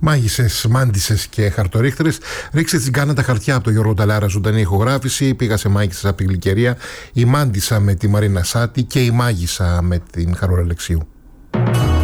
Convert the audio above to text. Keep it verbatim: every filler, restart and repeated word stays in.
Μάγισσες, μάντισσες και χαρτορίχτερες. Ρίξτε την κάνα τα χαρτιά από το Γιώργο Ταλάρα, ζωντανή ηχογράφηση. Πήγα σε μάγισσες από τη Γλυκερία. Η μάντισσα με τη Μαρίνα Σάτη και η μάγισσα με την Χαρούλα Αλεξίου.